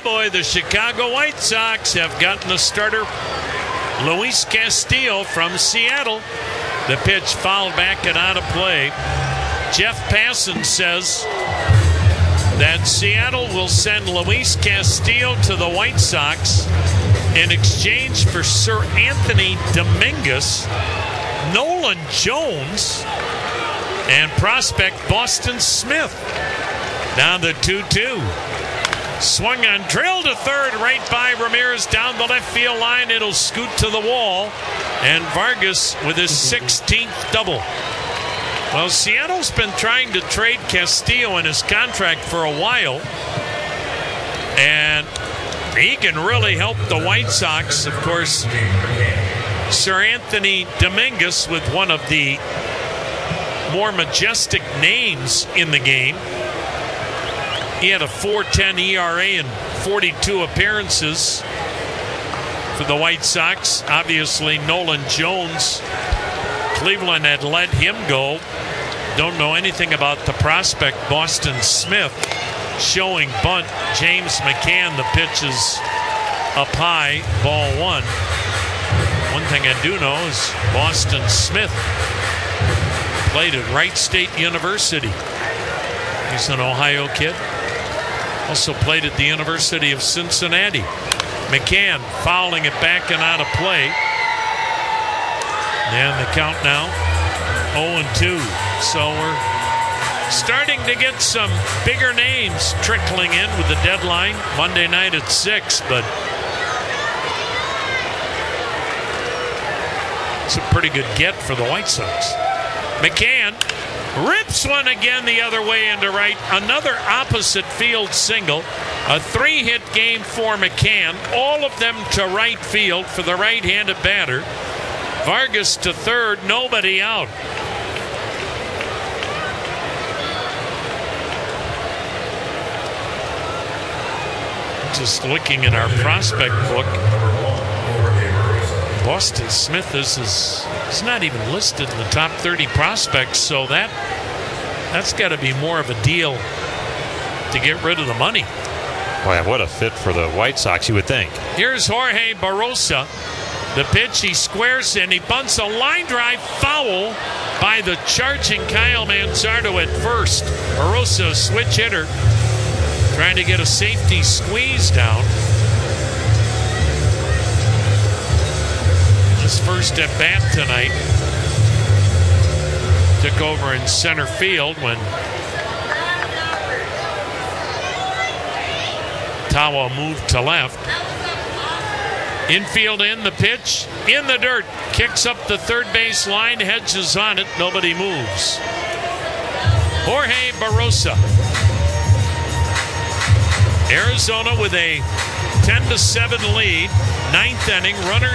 boy, the Chicago White Sox have gotten the starter, Luis Castillo from Seattle. The pitch fouled back and out of play. Jeff Passan says that Seattle will send Luis Castillo to the White Sox in exchange for Sir Anthony Dominguez, Nolan Jones, and prospect Boston Smith. Now the 2-2. Swung on, drilled to third, right by Ramirez down the left field line. It'll scoot to the wall. And Vargas with his 16th double. Well, Seattle's been trying to trade Castillo in his contract for a while. And he can really help the White Sox. Of course, Sir Anthony Dominguez with one of the more majestic names in the game. He had a 4.10 ERA in 42 appearances for the White Sox. Obviously, Nolan Jones, Cleveland had let him go. Don't know anything about the prospect, Boston Smith, showing bunt. James McCann, the pitch is up high, ball one. One thing I do know is Boston Smith played at Wright State University. He's an Ohio kid. Also played at the University of Cincinnati. McCann fouling it back and out of play. And the count now 0-2. So we're starting to get some bigger names trickling in with the deadline Monday night at 6. But it's a pretty good get for the White Sox. McCann rips one again the other way into right. Another opposite field single. A 3-hit game for McCann. All of them to right field for the right-handed batter. Vargas to third. Nobody out. Just looking at our prospect book, Boston Smith is not even listed in the top 30 prospects, so that's got to be more of a deal to get rid of the money. Boy, what a fit for the White Sox, you would think. Here's Jorge Barossa. The pitch, he squares in, he bunts a line drive foul by the charging Kyle Manzardo at first. Barossa, switch hitter, trying to get a safety squeeze down. His first at bat tonight. Took over in center field when Tawa moved to left. Infield in, the pitch in the dirt. Kicks up the third base line, hedges on it. Nobody moves. Jorge Barossa. Arizona with a 10-7 lead. Ninth inning. Runners